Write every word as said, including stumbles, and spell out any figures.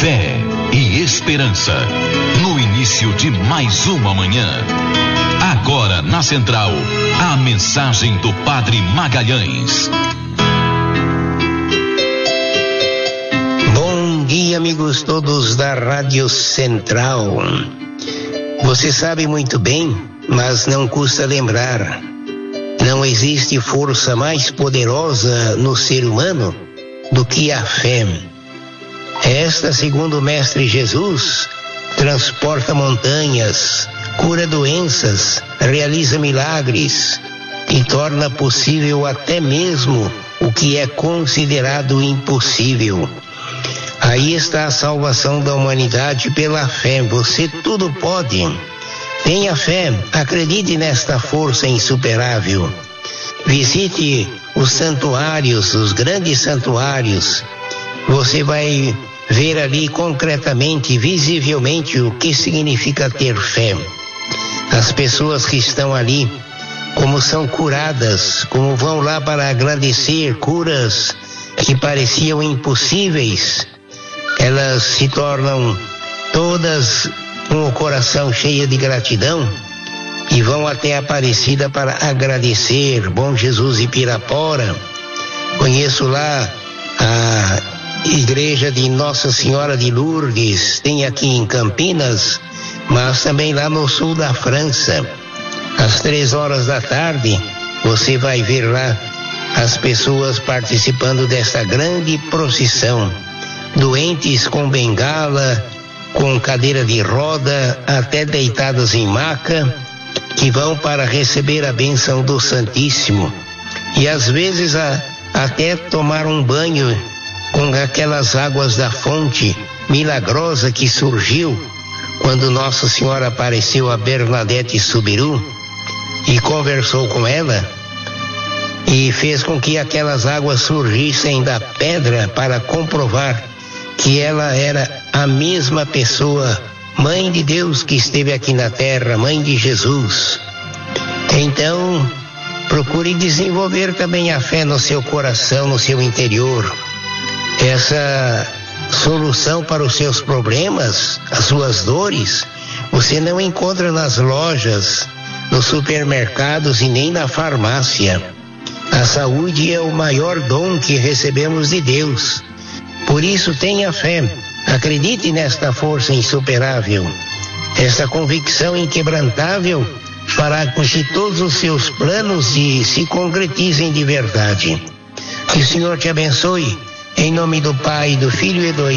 Fé e esperança, no início de mais uma manhã. Agora na Central, a mensagem do Padre Magalhães. Bom dia, amigos todos da Rádio Central. Você sabe muito bem, mas não custa lembrar, não existe força mais poderosa no ser humano do que a fé. Esta, segundo o Mestre Jesus, transporta montanhas, cura doenças, realiza milagres e torna possível até mesmo o que é considerado impossível. Aí está a salvação da humanidade pela fé. Você tudo pode. Tenha fé, acredite nesta força insuperável. Visite os santuários, os grandes santuários. Você vai ver ali concretamente, visivelmente, o que significa ter fé. As pessoas que estão ali, como são curadas, como vão lá para agradecer curas que pareciam impossíveis, elas se tornam todas com o coração cheio de gratidão e vão até a Aparecida para agradecer. Bom Jesus e Pirapora. Conheço lá a igreja de Nossa Senhora de Lourdes, tem aqui em Campinas, mas também lá no sul da França. Às três horas da tarde, você vai ver lá as pessoas participando dessa grande procissão. Doentes com bengala, com cadeira de roda, até deitados em maca, que vão para receber a bênção do Santíssimo. E às vezes a, até tomar um banho com aquelas águas da fonte milagrosa que surgiu quando Nossa Senhora apareceu a Bernadette Soubirous e conversou com ela e fez com que aquelas águas surgissem da pedra para comprovar que ela era a mesma pessoa, Mãe de Deus que esteve aqui na terra, Mãe de Jesus. Então, procure desenvolver também a fé no seu coração, no seu interior. Essa solução para os seus problemas, as suas dores, você não encontra nas lojas, nos supermercados e nem na farmácia. A saúde é o maior dom que recebemos de Deus. Por isso tenha fé, acredite nesta força insuperável. Esta convicção inquebrantável fará com que todos os seus planos se concretizem de verdade. Que o Senhor te abençoe, em nome do Pai, do Filho e do